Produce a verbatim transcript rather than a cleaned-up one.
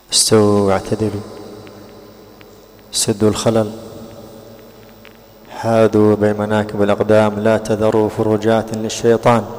استووا واعتدلوا، سدوا الخلل، حاذوا بين مناكب الأقدام، لا تذروا فروجات للشيطان.